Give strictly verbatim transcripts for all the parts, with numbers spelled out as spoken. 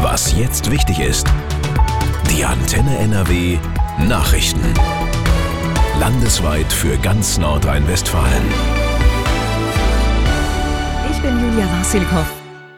Was jetzt wichtig ist. Die Antenne N R W Nachrichten. Landesweit für ganz Nordrhein-Westfalen. Ich bin Julia Wasilkow.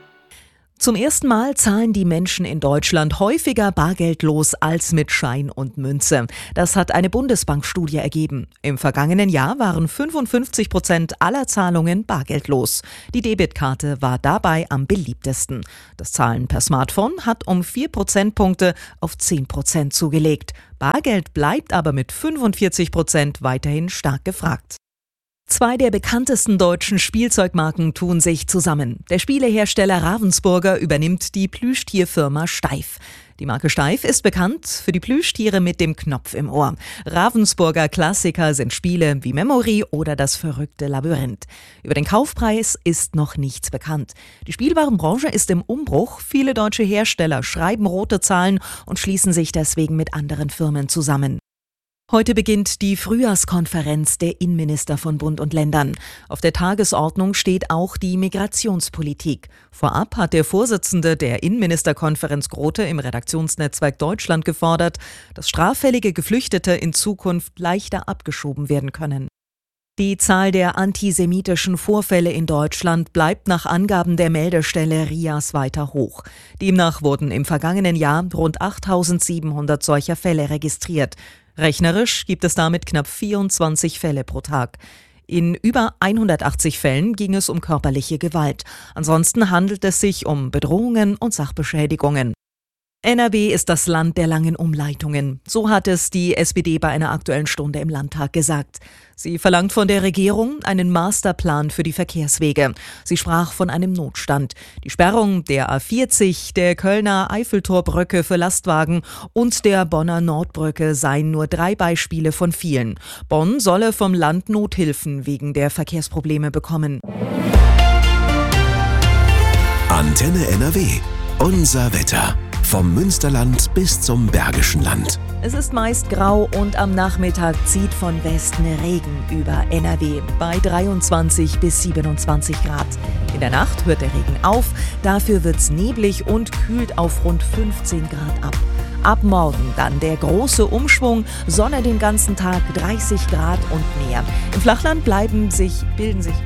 Zum ersten Mal zahlen die Menschen in Deutschland häufiger bargeldlos als mit Schein und Münze. Das hat eine Bundesbankstudie ergeben. Im vergangenen Jahr waren fünfundfünfzig Prozent aller Zahlungen bargeldlos. Die Debitkarte war dabei am beliebtesten. Das Zahlen per Smartphone hat um vier Prozentpunkte auf zehn Prozent zugelegt. Bargeld bleibt aber mit fünfundvierzig Prozent weiterhin stark gefragt. Zwei der bekanntesten deutschen Spielzeugmarken tun sich zusammen. Der Spielehersteller Ravensburger übernimmt die Plüschtierfirma Steiff. Die Marke Steiff ist bekannt für die Plüschtiere mit dem Knopf im Ohr. Ravensburger Klassiker sind Spiele wie Memory oder Das verrückte Labyrinth. Über den Kaufpreis ist noch nichts bekannt. Die Spielwarenbranche ist im Umbruch. Viele deutsche Hersteller schreiben rote Zahlen und schließen sich deswegen mit anderen Firmen zusammen. Heute beginnt die Frühjahrskonferenz der Innenminister von Bund und Ländern. Auf der Tagesordnung steht auch die Migrationspolitik. Vorab hat der Vorsitzende der Innenministerkonferenz Grote im Redaktionsnetzwerk Deutschland gefordert, dass straffällige Geflüchtete in Zukunft leichter abgeschoben werden können. Die Zahl der antisemitischen Vorfälle in Deutschland bleibt nach Angaben der Meldestelle R I A S weiter hoch. Demnach wurden im vergangenen Jahr rund achttausendsiebenhundert solcher Fälle registriert. Rechnerisch gibt es damit knapp vierundzwanzig Fälle pro Tag. In über hundertachtzig Fällen ging es um körperliche Gewalt. Ansonsten handelt es sich um Bedrohungen und Sachbeschädigungen. N R W ist das Land der langen Umleitungen. So hat es die S P D bei einer Aktuellen Stunde im Landtag gesagt. Sie verlangt von der Regierung einen Masterplan für die Verkehrswege. Sie sprach von einem Notstand. Die Sperrung der A vierzig, der Kölner Eiffeltorbrücke für Lastwagen und der Bonner Nordbrücke seien nur drei Beispiele von vielen. Bonn solle vom Land Nothilfen wegen der Verkehrsprobleme bekommen. Antenne N R W. Unser Wetter. Vom Münsterland bis zum Bergischen Land. Es ist meist grau und am Nachmittag zieht von Westen Regen über N R W bei dreiundzwanzig bis siebenundzwanzig Grad. In der Nacht hört der Regen auf, dafür wird's neblig und kühlt auf rund fünfzehn Grad ab. Ab morgen dann der große Umschwung, Sonne den ganzen Tag, dreißig Grad und mehr. Im Flachland bleiben sich, bilden sich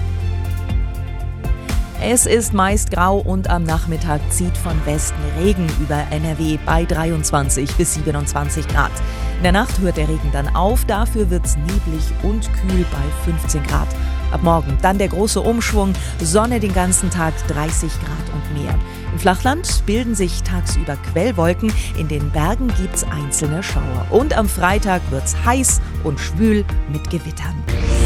Es ist meist grau und am Nachmittag zieht von Westen Regen über N R W bei dreiundzwanzig bis siebenundzwanzig Grad. In der Nacht hört der Regen dann auf, dafür wird's neblig und kühl bei fünfzehn Grad. Ab morgen dann der große Umschwung, Sonne den ganzen Tag, dreißig Grad und mehr. Im Flachland bilden sich tagsüber Quellwolken, in den Bergen gibt's einzelne Schauer. Und am Freitag wird's heiß und schwül mit Gewittern.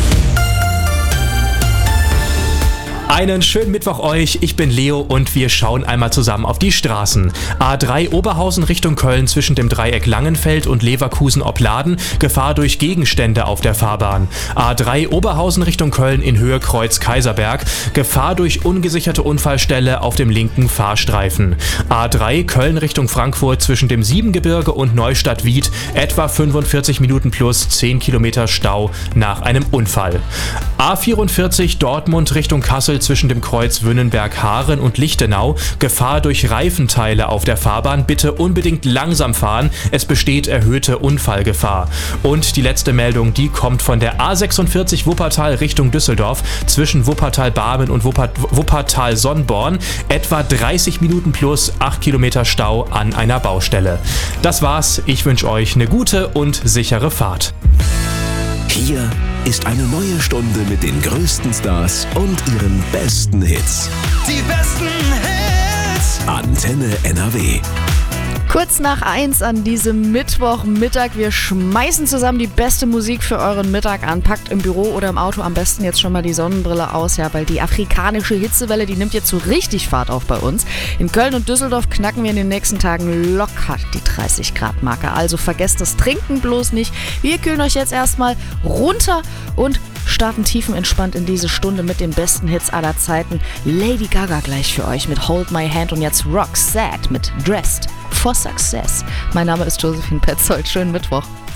Einen schönen Mittwoch euch, ich bin Leo und wir schauen einmal zusammen auf die Straßen. A drei Oberhausen Richtung Köln zwischen dem Dreieck Langenfeld und Leverkusen-Opladen, Gefahr durch Gegenstände auf der Fahrbahn. A drei Oberhausen Richtung Köln in Höhe Kreuz Kaiserberg, Gefahr durch ungesicherte Unfallstelle auf dem linken Fahrstreifen. A drei Köln Richtung Frankfurt zwischen dem Siebengebirge und Neustadt-Wied, etwa fünfundvierzig Minuten plus zehn Kilometer Stau nach einem Unfall. A vierundvierzig Dortmund Richtung Kassel zwischen dem Kreuz Wünnenberg-Haaren und Lichtenau, Gefahr durch Reifenteile auf der Fahrbahn, bitte unbedingt langsam fahren, es besteht erhöhte Unfallgefahr. Und die letzte Meldung, die kommt von der A sechsundvierzig Wuppertal Richtung Düsseldorf, zwischen Wuppertal-Barmen und Wuppert- Wuppertal-Sonnborn, etwa dreißig Minuten plus acht Kilometer Stau an einer Baustelle. Das war's, ich wünsche euch eine gute und sichere Fahrt. Hier ist eine neue Stunde mit den größten Stars und ihren besten Hits. Die besten Hits. Antenne N R W. Kurz nach eins an diesem Mittwochmittag. Wir schmeißen zusammen die beste Musik für euren Mittag an. Packt im Büro oder im Auto am besten jetzt schon mal die Sonnenbrille aus, ja, weil die afrikanische Hitzewelle, die nimmt jetzt so richtig Fahrt auf bei uns. In Köln und Düsseldorf knacken wir in den nächsten Tagen locker die dreißig Grad Marke. Also vergesst das Trinken bloß nicht. Wir kühlen euch jetzt erstmal runter und starten tiefenentspannt in diese Stunde mit den besten Hits aller Zeiten. Lady Gaga gleich für euch mit Hold My Hand und jetzt Roxette mit Dressed for Success. Mein Name ist Josephine Petzold. Schönen Mittwoch.